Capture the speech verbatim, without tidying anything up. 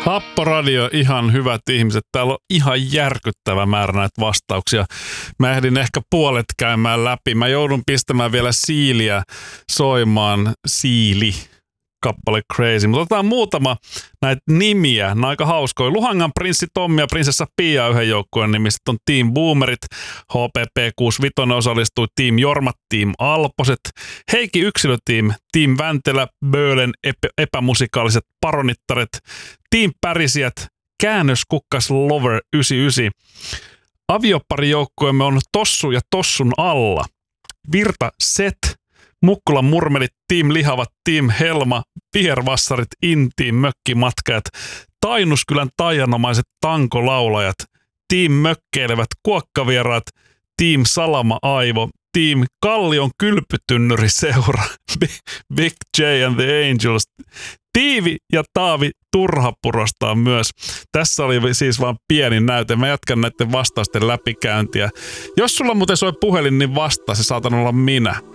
Happoradio, ihan hyvät ihmiset. Täällä on ihan järkyttävä määrä näitä vastauksia. Mä ehdin ehkä puolet käymään läpi. Mä joudun pistämään vielä Siiliä soimaan. Siili. Kappale Crazy. Mutta otetaan muutama näitä nimiä. Nämä on aika hauskoja. Luhangan prinssi Tommi ja prinsessa Pia yhden joukkueen nimistä on Team Boomerit. H P P kuusikymmentäviisi osallistui Team Jormat, Team Alposet. Heikki yksilötiim, Team Väntelä, Böölen epä- epämusikaaliset paronittaret. Team Pärisijät, Käännöskukkas Lover yhdeksänkymmentäyhdeksän. Avioparijoukkueemme on Tossu ja Tossun alla. Virta Set. Mukkulan murmelit, Team Lihavat, Team Helma, Vihervassarit, Intiin, Mökkimatkajat, Tainuskylän taianomaiset tankolaulajat, Team Mökkeilevät kuokkavieraat, Team Salama Aivo, Team Kallion kylpytynnyriseura, Big J and the Angels, Tiivi ja Taavi Turhapurostaan myös. Tässä oli siis vain pieni näyte. Mä jatkan näiden vastausten läpikäyntiä. Jos sulla muuten soi puhelin, niin vastaa, se saatan olla minä.